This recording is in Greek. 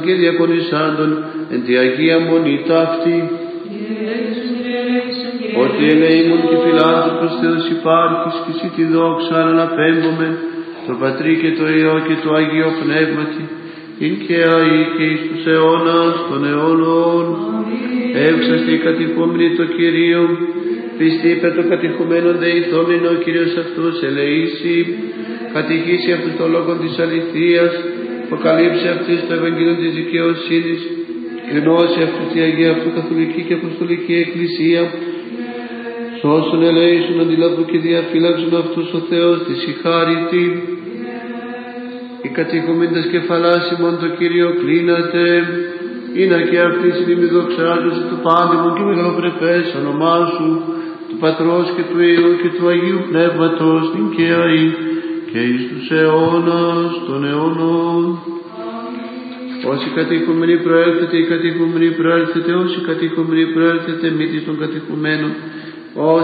και διακονισάντων εν τη Αγία Μονή ταύτη, ότι ελεήμων και φιλάνθρωπος Θεός υπάρχεις και εσύ τη δόξα αναπέμπουμε το Πατρί και το Υιό και το Αγίο Πνεύματι, ειν και αεί και εις τους αιώνας των αιώνων. Εύξαστη κατηχούμενη το Κυρίο, πιστή υπέρ το κατηχουμένον δεηθόμεν ο Κύριος αυτούς ελεήσει, κατηχήσει αυτούς το λόγο της αληθείας, αποκαλύψει αυτής το Ευαγγέλιο της δικαιοσύνης, γνώσει αυτούς τη Αγία αυτού Καθολική και Αποστολική Εκκλησία, σώσον ελέησον αντιλαβού και διαφύλαξον αυτούς ο Θεός της η χάριτη. Οι κατηχούμεντες κεφαλάς ημών το Κύριο κλείνατε, είναι και αυτής η δοξάζωση του πάντιμου και μεγαλοπρεπές όνομά σου, του Πατρός και του Υιού και του Αγίου Πνεύματος, νυν και αεί και εις τους αιώνας των αιώνων. Όσοι κατηχούμενοι προέρχεται, οι κατηχούμενοι προέρχεται, όσοι κατηχούμενοι προέρχεται, μύτης των κατηχουμένων.